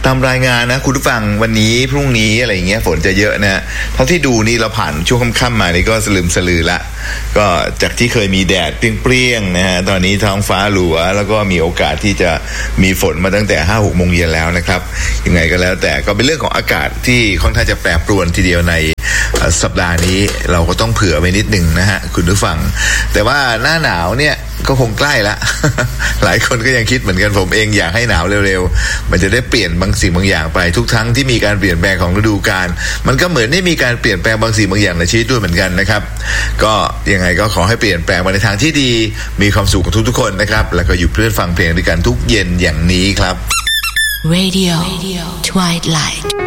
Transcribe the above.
ตามรายงานนะคุณผู้ฟังวันนี้พรุ่งนี้อะไรอย่างเงี้ยฝนจะเยอะนะเท่าที่ดูนี่เราผ่านช่วงค่ำๆมานี่ก็สลืมสลือละก็จากที่เคยมีแดดเปรี้ยงๆนะฮะตอนนี้ท้องฟ้าหลัวแล้วก็มีโอกาสที่จะมีฝนมาตั้งแต่ 5-6 โมงเย็นแล้วนะครับยังไงก็แล้วแต่ก็เป็นเรื่องของอากาศที่ค่อนข้างจะแปรปรวนทีเดียวในสัปดาห์นี้เราก็ต้องเผื่อไว้นิดนึงนะฮะคุณผู้ฟังแต่ว่าหน้าหนาวเนี่ยก็คงใกล้ละ หลายคนก็ยังคิดเหมือนกันผมเองอยากให้หนาวเร็วๆมันจะได้เปลี่ยนบางสิ่งบางอย่างไปทุกครั้งที่มีการเปลี่ยนแปลงของฤดูกาลมันก็เหมือนได้มีการเปลี่ยนแปลงบางสิ่งบางอย่างในชีวิตด้วยเหมือนกันนะครับก็ยังไงก็ขอให้เปลี่ยนแปลงไปในทางที่ดีมีความสุขกับทุกๆคนนะครับแล้วก็อยู่เพื่อฟังเพลงด้วยกันทุกเย็นอย่างนี้ครับ Radio Twilight